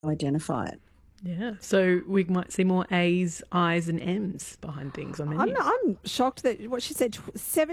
identify it. Yeah. So we might see more A's, I's, and M's behind things on menus. I'm shocked that what she said,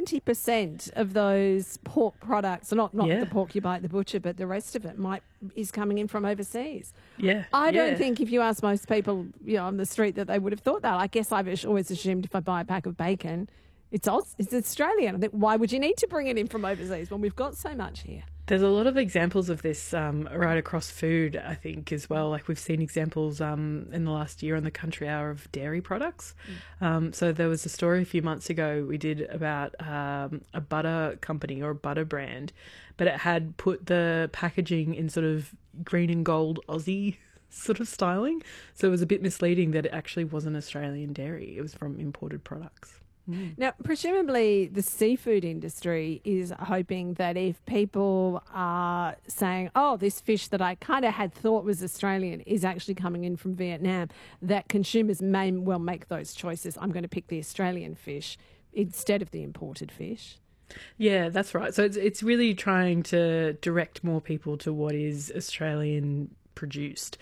70% of those pork products, not Yeah. the pork you buy at the butcher, but the rest of it is coming in from overseas. Yeah. I don't yeah. think if you ask most people, on the street that they would have thought that. I guess I've always assumed if I buy a pack of bacon, it's Australian. I think, why would you need to bring it in from overseas when we've got so much here? There's a lot of examples of this right across food, I think, as well. Like we've seen examples in the last year on the Country Hour of dairy products. So there was a story a few months ago we did about a butter company or a butter brand, but it had put the packaging in sort of green and gold Aussie sort of styling. So it was a bit misleading that it actually wasn't Australian dairy. It was from imported products. Now, presumably the seafood industry is hoping that if people are saying, oh, this fish that I kind of had thought was Australian is actually coming in from Vietnam, that consumers may well make those choices. I'm going to pick the Australian fish instead of the imported fish. Yeah, that's right. So it's really trying to direct more people to what is Australian produced,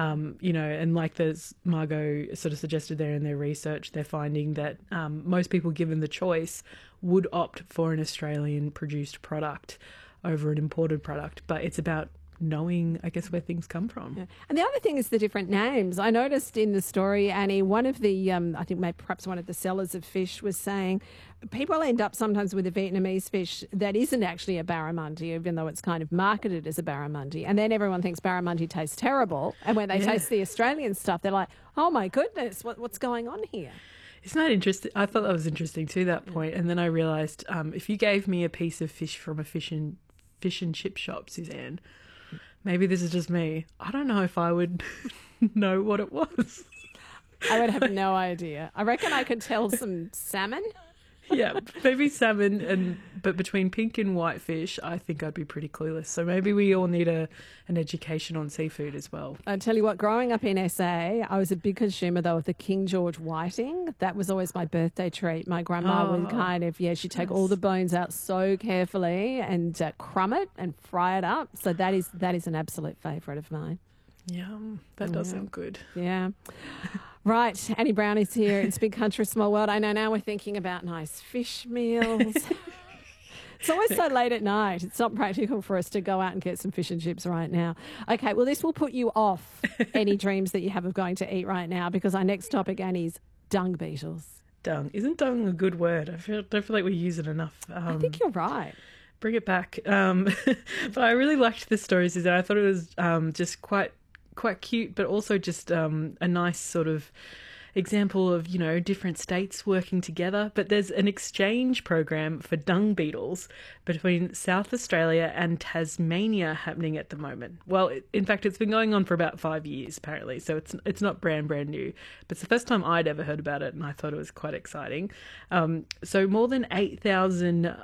and like Margot sort of suggested there in their research, they're finding that most people given the choice would opt for an Australian produced product over an imported product, but it's about knowing, I guess, where things come from. Yeah. And the other thing is the different names. I noticed in the story, Annie, one of the, I think maybe perhaps one of the sellers of fish was saying people end up sometimes with a Vietnamese fish that isn't actually a barramundi, even though it's kind of marketed as a barramundi. And then everyone thinks barramundi tastes terrible. And when they taste the Australian stuff, they're like, oh my goodness, what's going on here? Isn't that interesting? I thought that was interesting too, that point. And then I realised if you gave me a piece of fish from a fish and chip shop, Suzanne, maybe this is just me, I don't know if I would know what it was. I would have no idea. I reckon I could tell some salmon. Yeah, maybe salmon, but between pink and white fish, I think I'd be pretty clueless. So maybe we all need an education on seafood as well. I tell you what, growing up in SA, I was a big consumer though of the King George whiting. That was always my birthday treat. My grandma would kind of, she'd take all the bones out so carefully and crumb it and fry it up. So that is an absolute favourite of mine. Yum, that does sound good. Yeah. Right, Annie Brown is here. It's Big Country, Small World. I know now we're thinking about nice fish meals. It's always so late at night. It's not practical for us to go out and get some fish and chips right now. Okay, well, this will put you off any dreams that you have of going to eat right now, because our next topic, Annie, is dung beetles. Dung. Isn't dung a good word? Don't feel like we use it enough. I think you're right. Bring it back. But I really liked this story, Suzanne. I thought it was just quite cute, but also just a nice sort of example of, different states working together. But there's an exchange program for dung beetles between South Australia and Tasmania happening at the moment. Well, in fact, it's been going on for about 5 years, apparently, so it's not brand new. But it's the first time I'd ever heard about it, and I thought it was quite exciting. So more than 8,000,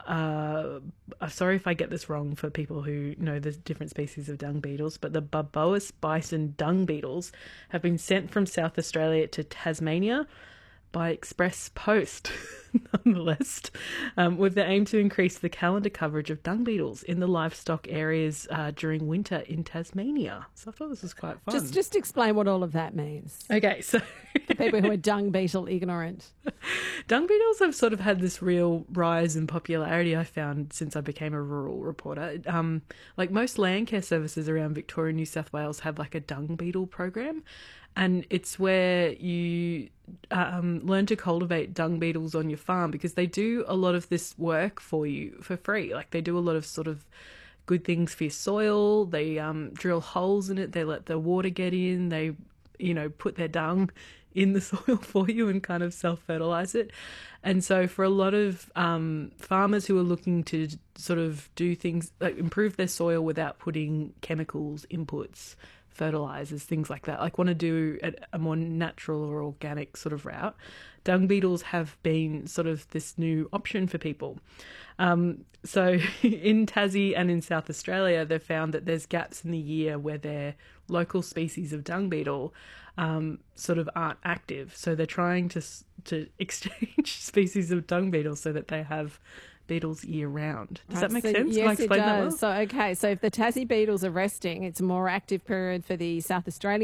sorry if I get this wrong for people who know the different species of dung beetles, but the Barboas bison dung beetles have been sent from South Australia to Tasmania by express post, nonetheless, with the aim to increase the calendar coverage of dung beetles in the livestock areas during winter in Tasmania. So I thought this was quite fun. Just explain what all of that means. Okay, so For people who are dung beetle ignorant. Dung beetles have sort of had this real rise in popularity, I found, since I became a rural reporter. Like most land care services around Victoria and New South Wales have like a dung beetle program, and it's where you learn to cultivate dung beetles on your farm, because they do a lot of this work for you for free. Like they do a lot of sort of good things for your soil. They drill holes in it. They let the water get in. They, put their dung in the soil for you and kind of self-fertilize it. And so for a lot of farmers who are looking to sort of do things like improve their soil without putting chemicals, inputs, fertilizers, things like that, like want to do a more natural or organic sort of route, dung beetles have been sort of this new option for people. So in Tassie and in South Australia, they've found that there's gaps in the year where their local species of dung beetle sort of aren't active. So they're trying to exchange species of dung beetles so that they have beetles year round. Does Right, that make so sense? Yes, Have I explained it that does. well? So, okay, so if the Tassie beetles are resting, it's a more active period for the South Australian